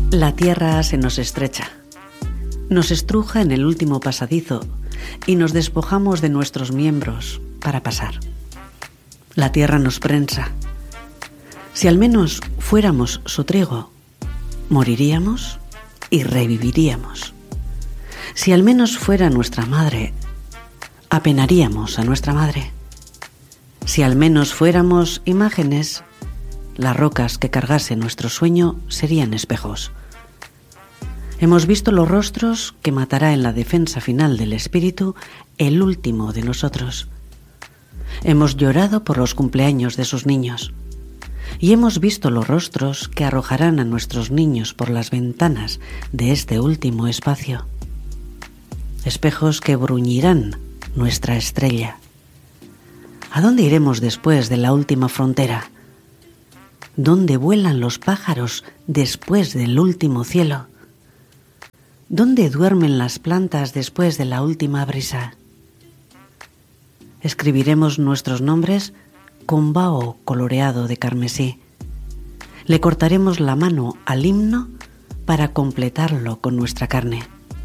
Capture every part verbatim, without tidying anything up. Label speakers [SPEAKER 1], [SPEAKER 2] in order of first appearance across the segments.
[SPEAKER 1] La tierra se nos estrecha, nos estruja en el último pasadizo y nos despojamos de nuestros miembros para pasar. La tierra nos prensa. Si al menos fuéramos su trigo, moriríamos y reviviríamos. Si al menos fuera nuestra madre, apenaríamos a nuestra madre. Si al menos fuéramos imágenes, las rocas que cargase nuestro sueño serían espejos. Hemos visto los rostros que matará en la defensa final del espíritu el último de nosotros. Hemos llorado por los cumpleaños de sus niños y hemos visto los rostros que arrojarán a nuestros niños por las ventanas de este último espacio. Espejos que bruñirán nuestra estrella. ¿A dónde iremos después de la última frontera? ¿Dónde vuelan los pájaros después del último cielo? ¿Dónde duermen las plantas después de la última brisa? Escribiremos nuestros nombres con vaho coloreado de carmesí. Le cortaremos la mano al himno para completarlo con nuestra carne.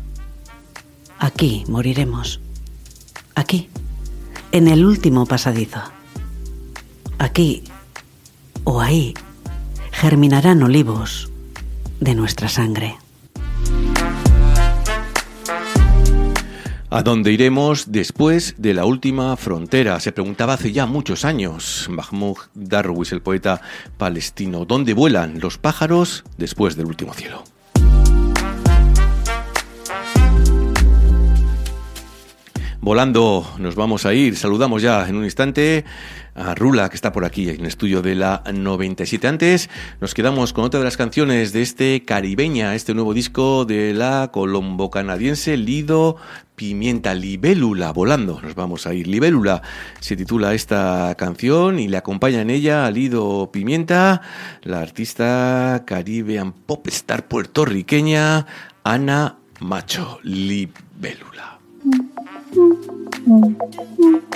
[SPEAKER 1] Aquí moriremos. Aquí, en el último pasadizo. Aquí o ahí germinarán olivos de nuestra sangre.
[SPEAKER 2] ¿A dónde iremos después de la última frontera? Se preguntaba hace ya muchos años Mahmoud Darwish, el poeta palestino. ¿Dónde vuelan los pájaros después del último cielo? Volando nos vamos a ir. Saludamos ya en un instante a Rula, que está por aquí en el estudio de la noventa y siete. Antes nos quedamos con otra de las canciones de este Caribeña, este nuevo disco de la colombo-canadiense Lido Pimienta, Libélula. Volando nos vamos a ir. Libélula se titula esta canción y le acompaña en ella a Lido Pimienta, la artista Caribbean pop star puertorriqueña Ana Macho. Libélula.